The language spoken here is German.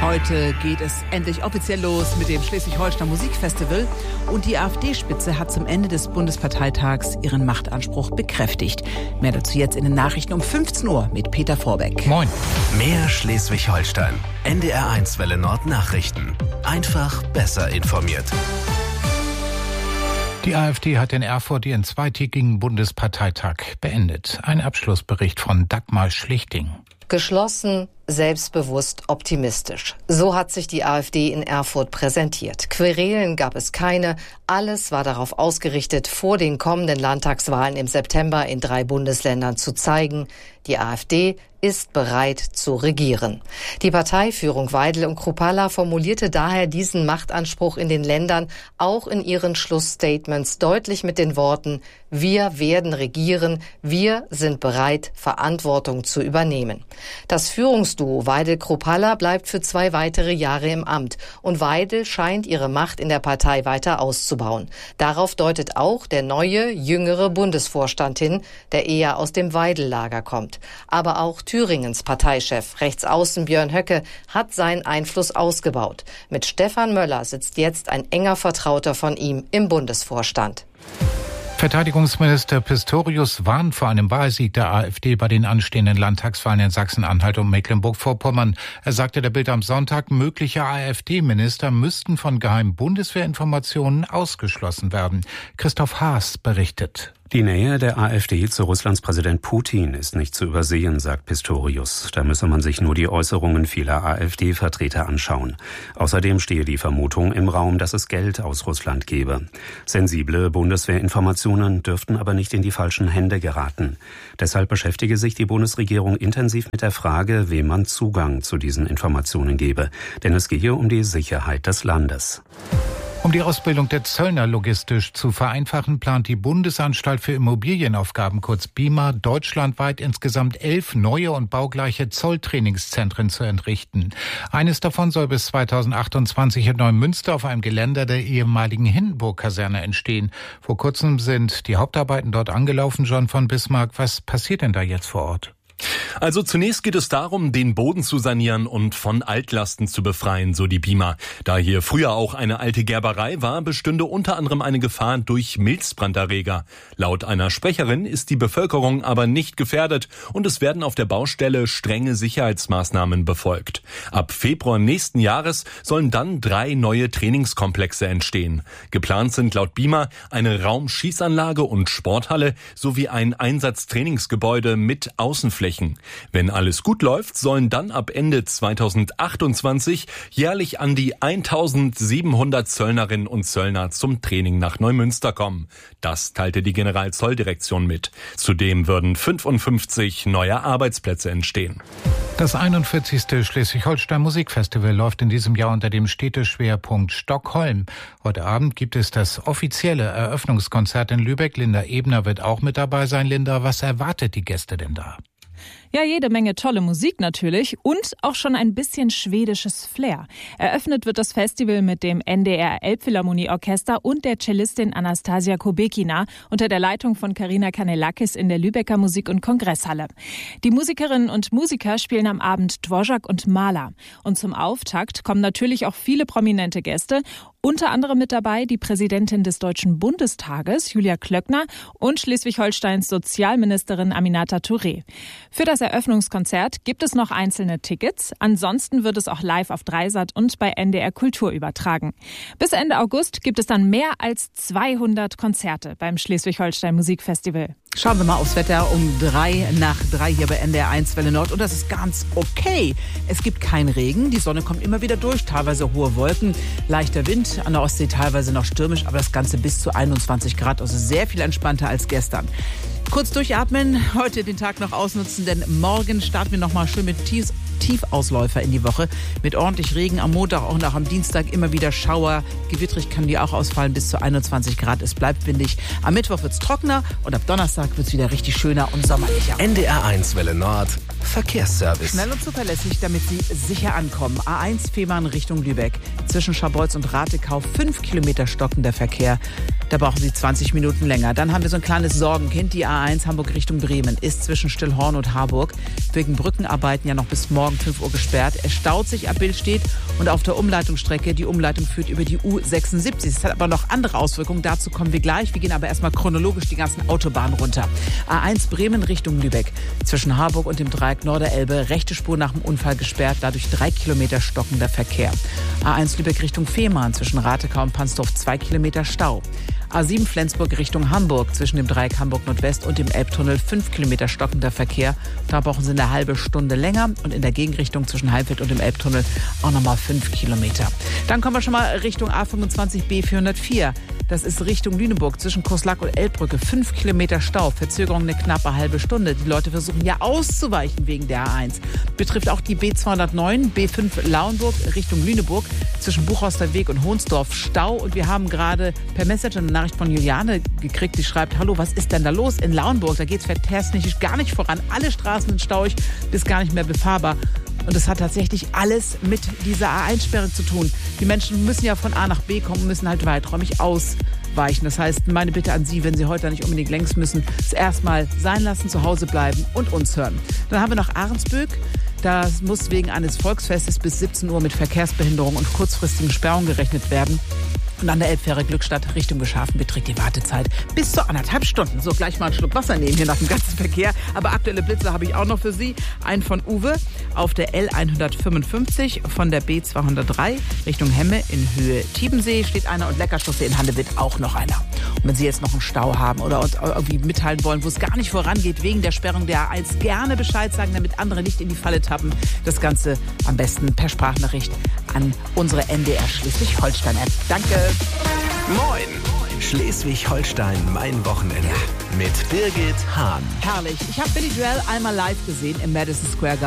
Heute geht es endlich offiziell los mit dem Schleswig-Holstein Musikfestival und die AfD-Spitze hat zum Ende des Bundesparteitags ihren Machtanspruch bekräftigt. Mehr dazu jetzt in den Nachrichten um 15 Uhr mit Peter Vorbeck. Moin. Mehr Schleswig-Holstein. NDR1 Welle Nord Nachrichten. Einfach besser informiert. Die AfD hat in Erfurt ihren zweitägigen Bundesparteitag beendet. Ein Abschlussbericht von Dagmar Schlichting. Geschlossen, selbstbewusst, optimistisch. So hat sich die AfD in Erfurt präsentiert. Querelen gab es keine. Alles war darauf ausgerichtet, vor den kommenden Landtagswahlen im September in 3 Bundesländern zu zeigen, die AfD ist bereit zu regieren. Die Parteiführung Weidel und Kruppalla formulierte daher diesen Machtanspruch in den Ländern auch in ihren Schlussstatements deutlich mit den Worten: Wir werden regieren, wir sind bereit, Verantwortung zu übernehmen. Das Führungsduo Weidel-Kruppalla bleibt für 2 weitere Jahre im Amt und Weidel scheint ihre Macht in der Partei weiter auszubauen. Darauf deutet auch der neue, jüngere Bundesvorstand hin, der eher aus dem Weidel-Lager kommt. Aber auch Thüringens Parteichef, Rechtsaußen Björn Höcke, hat seinen Einfluss ausgebaut. Mit Stefan Möller sitzt jetzt ein enger Vertrauter von ihm im Bundesvorstand. Verteidigungsminister Pistorius warnt vor einem Wahlsieg der AfD bei den anstehenden Landtagswahlen in Sachsen-Anhalt und Mecklenburg-Vorpommern. Er sagte der Bild am Sonntag, mögliche AfD-Minister müssten von geheimen Bundeswehrinformationen ausgeschlossen werden. Christoph Haas berichtet. Die Nähe der AfD zu Russlands Präsident Putin ist nicht zu übersehen, sagt Pistorius. Da müsse man sich nur die Äußerungen vieler AfD-Vertreter anschauen. Außerdem stehe die Vermutung im Raum, dass es Geld aus Russland gebe. Sensible Bundeswehrinformationen dürften aber nicht in die falschen Hände geraten. Deshalb beschäftige sich die Bundesregierung intensiv mit der Frage, wem man Zugang zu diesen Informationen gebe. Denn es gehe um die Sicherheit des Landes. Um die Ausbildung der Zöllner logistisch zu vereinfachen, plant die Bundesanstalt für Immobilienaufgaben, kurz BIMA, deutschlandweit insgesamt 11 neue und baugleiche Zolltrainingszentren zu entrichten. Eines davon soll bis 2028 in Neumünster auf einem Geländer der ehemaligen Hindenburg-Kaserne entstehen. Vor kurzem sind die Hauptarbeiten dort angelaufen. John von Bismarck, was passiert denn da jetzt vor Ort? Also zunächst geht es darum, den Boden zu sanieren und von Altlasten zu befreien, so die BIMA. Da hier früher auch eine alte Gerberei war, bestünde unter anderem eine Gefahr durch Milzbranderreger. Laut einer Sprecherin ist die Bevölkerung aber nicht gefährdet und es werden auf der Baustelle strenge Sicherheitsmaßnahmen befolgt. Ab Februar nächsten Jahres sollen dann 3 neue Trainingskomplexe entstehen. Geplant sind laut BIMA eine Raumschießanlage und Sporthalle sowie ein Einsatztrainingsgebäude mit Außenflächen. Wenn alles gut läuft, sollen dann ab Ende 2028 jährlich an die 1700 Zöllnerinnen und Zöllner zum Training nach Neumünster kommen. Das teilte die Generalzolldirektion mit. Zudem würden 55 neue Arbeitsplätze entstehen. Das 41. Schleswig-Holstein Musikfestival läuft in diesem Jahr unter dem Städteschwerpunkt Stockholm. Heute Abend gibt es das offizielle Eröffnungskonzert in Lübeck. Linda Ebner wird auch mit dabei sein. Linda, was erwartet die Gäste denn da? Ja, jede Menge tolle Musik natürlich und auch schon ein bisschen schwedisches Flair. Eröffnet wird das Festival mit dem NDR Elbphilharmonieorchester und der Cellistin Anastasia Kubekina unter der Leitung von Carina Kanellakis in der Lübecker Musik- und Kongresshalle. Die Musikerinnen und Musiker spielen am Abend Dvorak und Mahler. Und zum Auftakt kommen natürlich auch viele prominente Gäste. Unter anderem mit dabei die Präsidentin des Deutschen Bundestages, Julia Klöckner, und Schleswig-Holsteins Sozialministerin Aminata Touré. Für das Eröffnungskonzert gibt es noch einzelne Tickets. Ansonsten wird es auch live auf Dreisat und bei NDR Kultur übertragen. Bis Ende August gibt es dann mehr als 200 Konzerte beim Schleswig-Holstein Musikfestival. Schauen wir mal aufs Wetter um 3:03 hier bei NDR1 Welle Nord. Und das ist ganz okay. Es gibt keinen Regen, die Sonne kommt immer wieder durch, teilweise hohe Wolken, leichter Wind, an der Ostsee teilweise noch stürmisch, aber das Ganze bis zu 21 Grad, also sehr viel entspannter als gestern. Kurz durchatmen, heute den Tag noch ausnutzen, denn morgen starten wir nochmal schön mit Tiefausläufer in die Woche. Mit ordentlich Regen am Montag und auch am Dienstag immer wieder Schauer. Gewittrig kann die auch ausfallen bis zu 21 Grad. Es bleibt windig. Am Mittwoch wird's trockener und ab Donnerstag wird's wieder richtig schöner und sommerlicher. NDR1 Welle Nord. Verkehrsservice. Schnell und zuverlässig, damit Sie sicher ankommen. A1 Fehmarn Richtung Lübeck. Zwischen Scharbeutz und Ratekau 5 Kilometer stockender Verkehr. Da brauchen Sie 20 Minuten länger. Dann haben wir so ein kleines Sorgenkind. Die A1 Hamburg Richtung Bremen ist zwischen Stillhorn und Harburg wegen Brückenarbeiten ja noch bis morgen 5 Uhr gesperrt. Es staut sich ab Billstedt und auf der Umleitungsstrecke. Die Umleitung führt über die U76. Es hat aber noch andere Auswirkungen. Dazu kommen wir gleich. Wir gehen aber erstmal chronologisch die ganzen Autobahnen runter. A1 Bremen Richtung Lübeck. Zwischen Harburg und dem Dreieck Norderelbe. Rechte Spur nach dem Unfall gesperrt. Dadurch 3 Kilometer stockender Verkehr. A1 Lübeck Richtung Fehmarn. Zwischen Ratekau und Pansdorf 2 Kilometer Stau. A7 Flensburg Richtung Hamburg. Zwischen dem Dreieck Hamburg Nordwest und dem Elbtunnel 5 Kilometer stockender Verkehr. Da brauchen Sie eine halbe Stunde länger. Und in der Gegenrichtung zwischen Heimfeld und dem Elbtunnel auch nochmal 5 Kilometer. Dann kommen wir schon mal Richtung A25 B404. Das ist Richtung Lüneburg zwischen Coslach und Elbbrücke. 5 Kilometer Stau, Verzögerung eine knappe halbe Stunde. Die Leute versuchen ja auszuweichen wegen der A1. Betrifft auch die B209, B5 Lauenburg Richtung Lüneburg zwischen Buchhorster Weg und Hohnsdorf Stau. Und wir haben gerade per Messenger eine Nachricht von Juliane gekriegt, die schreibt: Hallo, was ist denn da los in Lauenburg? Da geht es verkehrstechnisch gar nicht voran. Alle Straßen sind stauig, bis gar nicht mehr befahrbar. Und das hat tatsächlich alles mit dieser A1-Sperre zu tun. Die Menschen müssen ja von A nach B kommen, müssen halt weiträumig ausweichen. Das heißt, meine Bitte an Sie, wenn Sie heute nicht unbedingt längs müssen, es erstmal sein lassen, zu Hause bleiben und uns hören. Dann haben wir noch Ahrensböck. Da muss wegen eines Volksfestes bis 17 Uhr mit Verkehrsbehinderung und kurzfristigen Sperrungen gerechnet werden. Und an der Elbfähre Glückstadt Richtung Geschafen beträgt die Wartezeit bis zu 1,5 Stunden. So, gleich mal einen Schluck Wasser nehmen hier nach dem ganzen Verkehr. Aber aktuelle Blitze habe ich auch noch für Sie. Einen von Uwe auf der L155 von der B203 Richtung Hemme in Höhe Tiebensee steht einer und Leckerschlosse in Handewitt auch noch einer. Und wenn Sie jetzt noch einen Stau haben oder uns irgendwie mitteilen wollen, wo es gar nicht vorangeht wegen der Sperrung der A1, gerne Bescheid sagen, damit andere nicht in die Falle tappen. Das Ganze am besten per Sprachnachricht an unsere NDR Schleswig-Holstein-App. Danke. Moin! Schleswig-Holstein, mein Wochenende. Mit Birgit Hahn. Herrlich. Ich habe Billy Joel einmal live gesehen im Madison Square Garden.